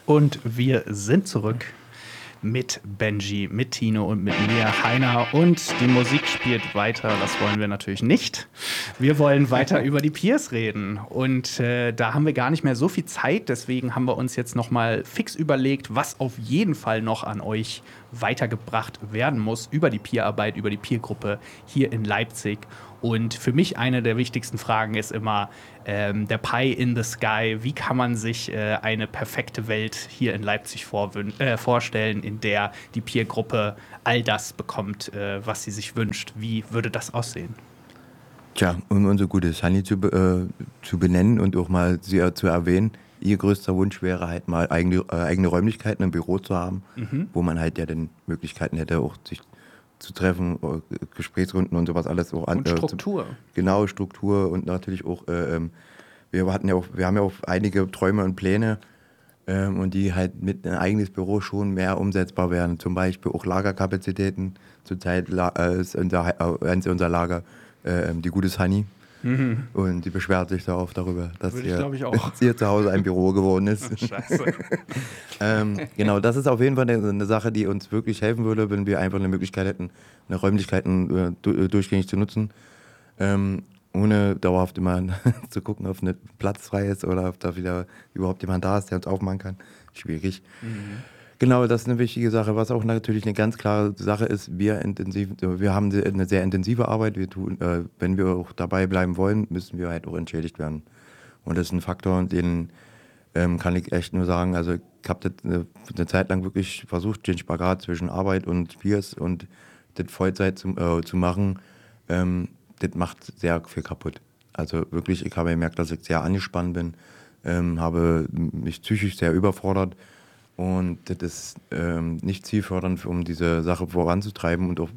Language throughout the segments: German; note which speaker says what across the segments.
Speaker 1: Und wir sind zurück mit Benji, mit Tino und mit mir, Heiner. Und die Musik spielt weiter. Das wollen wir natürlich nicht. Wir wollen weiter über die Peers reden. Und da haben wir gar nicht mehr so viel Zeit. Deswegen haben wir uns jetzt noch mal fix überlegt, was auf jeden Fall noch an euch weitergebracht werden muss über die Peerarbeit, über die Peergruppe hier in Leipzig. Und für mich eine der wichtigsten Fragen ist immer der Pie in the Sky. Wie kann man sich eine perfekte Welt hier in Leipzig vorstellen, in der die Peergruppe all das bekommt, was sie sich wünscht? Wie würde das aussehen?
Speaker 2: Tja, um unser gutes Honey zu benennen und auch mal sie zu erwähnen, ihr größter Wunsch wäre halt mal eigene Räumlichkeiten im Büro zu haben, wo man halt ja dann Möglichkeiten hätte, auch sich zu treffen, Gesprächsrunden und sowas alles auch an.
Speaker 1: Und Struktur.
Speaker 2: Genau, Struktur und natürlich auch, wir haben ja auch einige Träume und Pläne und die halt mit ein eigenes Büro schon mehr umsetzbar werden. Zum Beispiel auch Lagerkapazitäten. Zurzeit ist unser Lager die Gutes Honey. Und die beschwert sich da oft darüber, dass ihr zu Hause ein Büro geworden ist.
Speaker 1: Scheiße.
Speaker 2: Genau, das ist auf jeden Fall eine Sache, die uns wirklich helfen würde, wenn wir einfach eine Möglichkeit hätten, eine Räumlichkeiten durchgängig zu nutzen, ohne dauerhaft immer zu gucken, ob ein Platz frei ist oder ob da wieder überhaupt jemand da ist, der uns aufmachen kann. Schwierig. Genau, das ist eine wichtige Sache. Was auch natürlich eine ganz klare Sache ist, wir haben eine sehr intensive Arbeit. Wenn wir auch dabei bleiben wollen, müssen wir halt auch entschädigt werden. Und das ist ein Faktor, den kann ich echt nur sagen. Also ich habe das eine Zeit lang wirklich versucht, den Spagat zwischen Arbeit und Peers und das Vollzeit zu machen. Das macht sehr viel kaputt. Also wirklich, ich habe gemerkt, dass ich sehr angespannt bin, habe mich psychisch sehr überfordert. Und das ist nicht zielfördernd, um diese Sache voranzutreiben und auch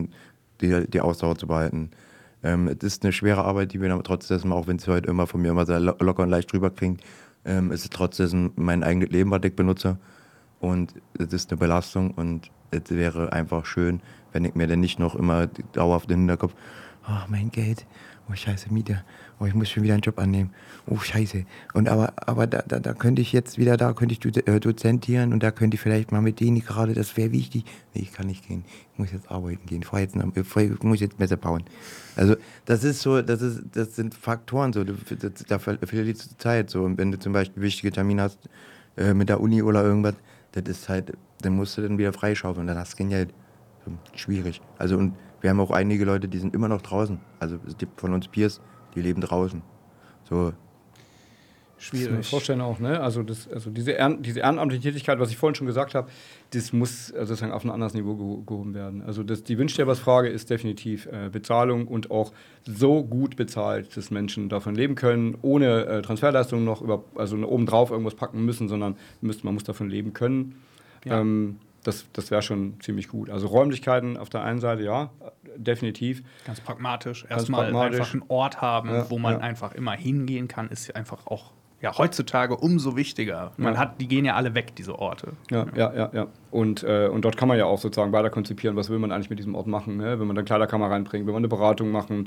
Speaker 2: die Ausdauer zu behalten. Es ist eine schwere Arbeit, die wir aber trotzdem, auch wenn es heute immer von mir immer sehr locker und leicht drüber klingt, es ist trotzdem mein eigenes Leben, was ich benutze. Und es ist eine Belastung und es wäre einfach schön, wenn ich mir dann nicht noch immer dauerhaft im Hinterkopf, oh, mein Geld, oh scheiße, Miete, oh, ich muss schon wieder einen Job annehmen, oh scheiße. Und aber da könnte ich jetzt wieder, da könnte ich dozentieren und da könnte ich vielleicht mal mit denen gerade, das wäre wichtig. Nee, ich kann nicht gehen, ich muss jetzt arbeiten gehen, ich muss jetzt Messer bauen. Also das ist so, das sind Faktoren, so, da verliert die Zeit. So. Und wenn du zum Beispiel wichtige Termine hast mit der Uni oder irgendwas, das ist halt, dann musst du dann wieder freischaufeln und dann hast du kein Geld. So, schwierig. Also und wir haben auch einige Leute, die sind immer noch draußen. Also es gibt von uns Peers, die leben draußen. So.
Speaker 3: Schwierig. Das kann ich mir vorstellen auch, ne? Also diese ehrenamtliche Tätigkeit, was ich vorhin schon gesagt habe, das muss sozusagen auf ein anderes Niveau gehoben werden. Also die Wünsch dir was Frage ist definitiv Bezahlung und auch so gut bezahlt, dass Menschen davon leben können, ohne Transferleistungen noch obendrauf irgendwas packen müssen, sondern man muss davon leben können. Ja. Das wäre schon ziemlich gut. Also Räumlichkeiten auf der einen Seite, ja, definitiv.
Speaker 1: Ganz pragmatisch. Erstmal einfach einen Ort haben, wo man einfach immer hingehen kann, ist ja einfach auch heutzutage umso wichtiger. Die gehen ja alle weg, diese Orte.
Speaker 3: Ja. Und dort kann man ja auch sozusagen weiter konzipieren, was will man eigentlich mit diesem Ort machen, ne? Wenn man dann Kleiderkammer reinbringt, wenn man eine Beratung machen,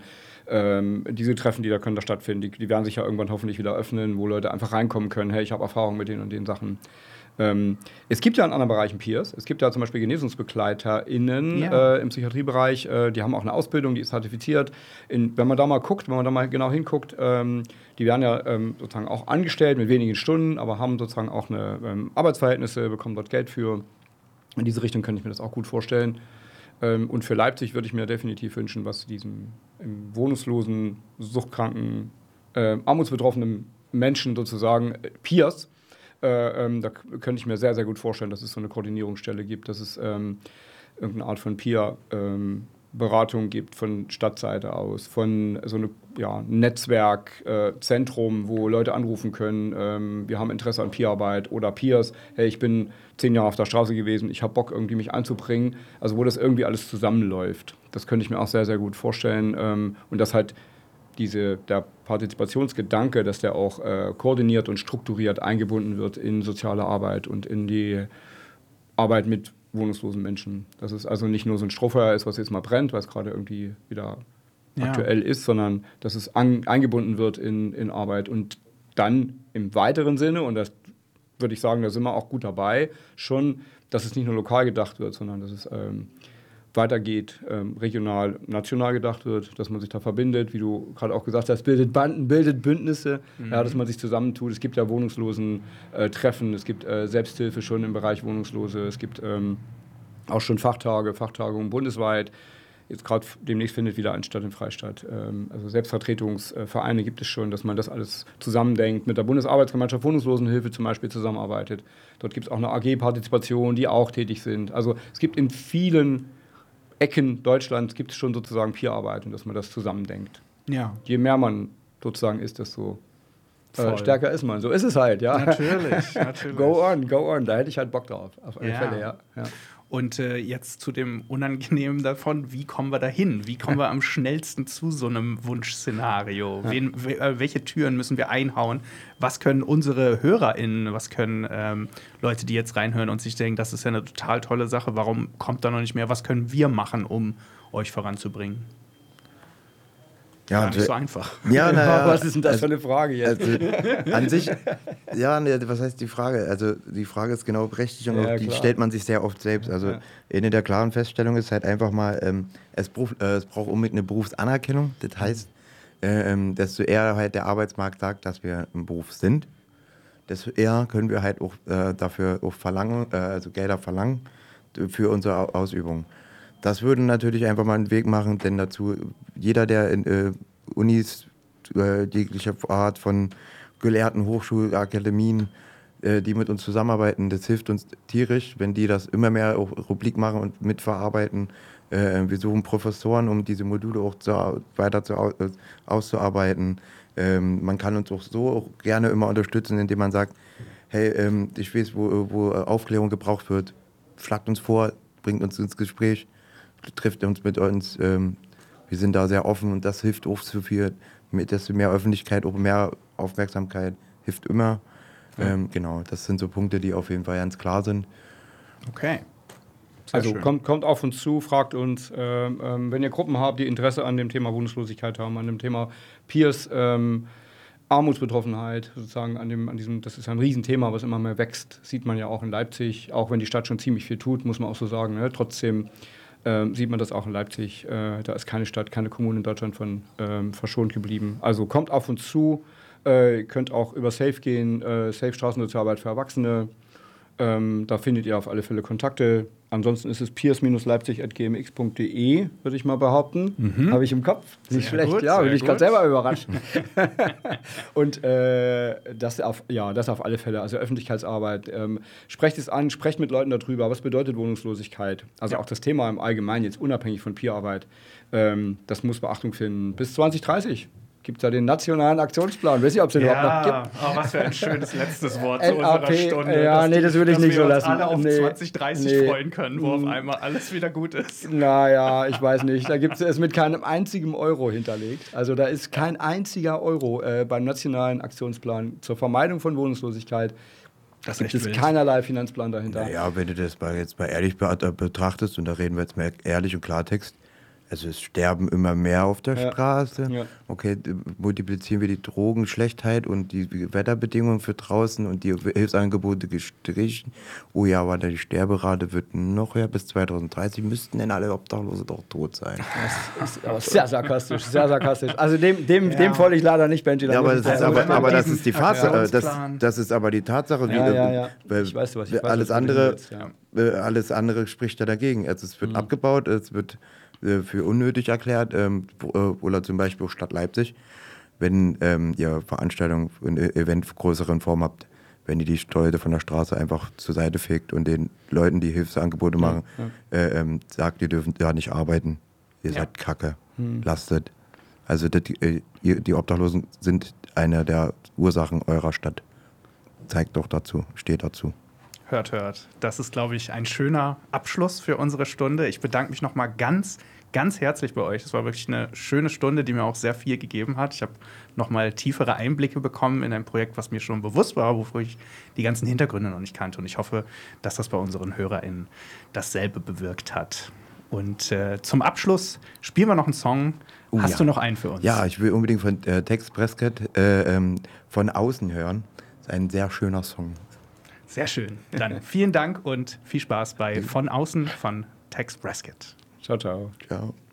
Speaker 3: diese Treffen, die da können da stattfinden, die werden sich ja irgendwann hoffentlich wieder öffnen, wo Leute einfach reinkommen können, hey, ich habe Erfahrung mit den und den Sachen. Es gibt ja in anderen Bereichen Peers. Es gibt ja zum Beispiel GenesungsbegleiterInnen im Psychiatriebereich. Die haben auch eine Ausbildung, die ist zertifiziert. Wenn man da mal genau hinguckt, die werden ja sozusagen auch angestellt mit wenigen Stunden, aber haben sozusagen auch eine Arbeitsverhältnisse, bekommen dort Geld für. In diese Richtung kann ich mir das auch gut vorstellen. Und für Leipzig würde ich mir definitiv wünschen, was diesem wohnungslosen, suchtkranken, armutsbetroffenen Menschen sozusagen Peers, da könnte ich mir sehr, sehr gut vorstellen, dass es so eine Koordinierungsstelle gibt, dass es irgendeine Art von Peer-Beratung gibt von Stadtseite aus, von so einem Netzwerkzentrum, wo Leute anrufen können, wir haben Interesse an Peerarbeit oder Peers, hey, ich bin 10 Jahre auf der Straße gewesen, ich habe Bock, irgendwie mich einzubringen, also wo das irgendwie alles zusammenläuft. Das könnte ich mir auch sehr, sehr gut vorstellen und das halt der Partizipationsgedanke, dass der auch koordiniert und strukturiert eingebunden wird in soziale Arbeit und in die Arbeit mit wohnungslosen Menschen. Dass es also nicht nur so ein Strohfeuer ist, was jetzt mal brennt, weil es gerade irgendwie wieder aktuell ist, sondern dass es eingebunden wird in Arbeit und dann im weiteren Sinne, und das würde ich sagen, da sind wir auch gut dabei. Schon, dass es nicht nur lokal gedacht wird, sondern dass es weitergeht, regional, national gedacht wird, dass man sich da verbindet, wie du gerade auch gesagt hast, bildet Banden, bildet Bündnisse, ja, dass man sich zusammentut. Es gibt ja Wohnungslosen-Treffen, es gibt Selbsthilfe schon im Bereich Wohnungslose, es gibt auch schon Fachtagungen bundesweit. Jetzt gerade demnächst findet wieder ein statt in Freistadt. Also Selbstvertretungsvereine gibt es schon, dass man das alles zusammendenkt, mit der Bundesarbeitsgemeinschaft Wohnungslosenhilfe zum Beispiel zusammenarbeitet. Dort gibt es auch eine AG-Partizipation, die auch tätig sind. Also es gibt in vielen Ecken Deutschlands gibt es schon sozusagen Peerarbeit und dass man das zusammendenkt.
Speaker 1: Ja.
Speaker 3: Je mehr man sozusagen ist, desto stärker ist man. So ist es halt, ja.
Speaker 1: Natürlich.
Speaker 3: Go on. Da hätte ich halt Bock drauf, auf alle Fälle, ja.
Speaker 1: Und jetzt zu dem Unangenehmen davon, wie kommen wir da hin? Wie kommen wir am schnellsten zu so einem Wunschszenario? Welche Türen müssen wir einhauen? Was können unsere HörerInnen, was können Leute, die jetzt reinhören und sich denken, das ist ja eine total tolle Sache, warum kommt da noch nicht mehr? Was können wir machen, um euch voranzubringen?
Speaker 2: Ja,
Speaker 1: nicht so einfach.
Speaker 2: Ja,
Speaker 3: was ist denn das für eine Frage jetzt?
Speaker 2: Also, an sich, was heißt die Frage? Also die Frage ist genau berechtigt und die stellt man sich sehr oft selbst. Also eine der klaren Feststellungen ist halt einfach mal, es braucht unbedingt eine Berufsanerkennung. Das heißt, desto eher halt der Arbeitsmarkt sagt, dass wir im Beruf sind, desto eher können wir halt auch dafür auch verlangen, also Gelder verlangen für unsere Ausübung. Das würde natürlich einfach mal einen Weg machen, denn dazu, jeder, der in Unis, jegliche Art von Gelehrten, Hochschulakademien, die mit uns zusammenarbeiten, das hilft uns tierisch, wenn die das immer mehr auch Rubrik machen und mitverarbeiten. Wir suchen Professoren, um diese Module auch weiter auszuarbeiten. Man kann uns auch so auch gerne immer unterstützen, indem man sagt, hey, ich weiß, wo Aufklärung gebraucht wird, schlagt uns vor, bringt uns ins Gespräch, trifft uns mit uns. Wir sind da sehr offen und das hilft auch so viel. Desto mehr Öffentlichkeit, auch mehr Aufmerksamkeit hilft immer. Genau, das sind so Punkte, die auf jeden Fall ganz klar sind.
Speaker 1: Okay.
Speaker 3: Also kommt auf uns zu, fragt uns, wenn ihr Gruppen habt, die Interesse an dem Thema Wohnungslosigkeit haben, an dem Thema Peers, Armutsbetroffenheit, sozusagen an diesem, das ist ein Riesenthema, was immer mehr wächst, sieht man ja auch in Leipzig, auch wenn die Stadt schon ziemlich viel tut, muss man auch so sagen, ne? Trotzdem sieht man das auch in Leipzig. Da ist keine Stadt, keine Kommune in Deutschland von verschont geblieben. Also kommt auf uns zu. Ihr könnt auch über SAFE gehen, SAFE Straßensozialarbeit für Erwachsene. Da findet ihr auf alle Fälle Kontakte. Ansonsten ist es peers-leipzig@gmx.de, würde ich mal behaupten. Habe ich im Kopf. Nicht schlecht,
Speaker 1: gut,
Speaker 3: ja, bin ich gerade selber überrascht. Und das auf alle Fälle, also Öffentlichkeitsarbeit. Sprecht es an, sprecht mit Leuten darüber. Was bedeutet Wohnungslosigkeit? Also auch das Thema im Allgemeinen, jetzt unabhängig von Peerarbeit. Das muss Beachtung finden. Bis 2030 gibt es ja den nationalen Aktionsplan. Weiß ich, ob es den überhaupt noch gibt.
Speaker 1: Was für ein schönes letztes Wort zu unserer Stunde.
Speaker 3: Ja, das will ich nicht so lassen.
Speaker 1: Dass wir uns alle auf 2030 freuen können, wo auf einmal alles wieder gut ist.
Speaker 3: Naja, ich weiß nicht. Da gibt es mit keinem einzigen Euro hinterlegt. Also da ist kein einziger Euro beim nationalen Aktionsplan zur Vermeidung von Wohnungslosigkeit.
Speaker 1: Das
Speaker 3: gibt es keinerlei Finanzplan dahinter.
Speaker 2: Naja, wenn du das jetzt mal ehrlich betrachtest, und da reden wir jetzt mal ehrlich und Klartext, also es sterben immer mehr auf der Straße. Ja. Okay, multiplizieren wir die Drogenschlechtheit und die Wetterbedingungen für draußen und die Hilfsangebote gestrichen. Oh ja, aber die Sterberate wird noch höher. Bis 2030 müssten denn alle Obdachlose doch tot sein.
Speaker 3: Das ist sehr sarkastisch, sehr sarkastisch. Also dem folge ich leider nicht, Benji.
Speaker 2: Ja, aber das ist die Tatsache. Das ist aber die Tatsache.
Speaker 3: Ich weiß, was
Speaker 2: alles andere spricht ja dagegen. Es wird abgebaut, es wird für unnötig erklärt, oder zum Beispiel auch Stadt Leipzig, wenn ihr Veranstaltungen, ein Event größeren Form habt, wenn ihr die Leute von der Straße einfach zur Seite fegt und den Leuten, die Hilfsangebote machen, sagt, ihr dürft da nicht arbeiten, ihr seid Kacke, lastet. Also die Obdachlosen sind eine der Ursachen eurer Stadt. Zeigt doch dazu, steht dazu.
Speaker 1: Hört. Das ist, glaube ich, ein schöner Abschluss für unsere Stunde. Ich bedanke mich noch mal ganz herzlich bei euch. Das war wirklich eine schöne Stunde, die mir auch sehr viel gegeben hat. Ich habe noch mal tiefere Einblicke bekommen in ein Projekt, was mir schon bewusst war, wofür ich die ganzen Hintergründe noch nicht kannte. Und ich hoffe, dass das bei unseren HörerInnen dasselbe bewirkt hat. Und zum Abschluss spielen wir noch einen Song. Hast du noch einen für uns?
Speaker 2: Ja, ich will unbedingt von Tex Prescott von außen hören. Das ist ein sehr schöner Song.
Speaker 1: Sehr schön. Dann vielen Dank und viel Spaß bei Von Außen von Tex Braskett.
Speaker 3: Ciao, ciao.
Speaker 2: Ciao.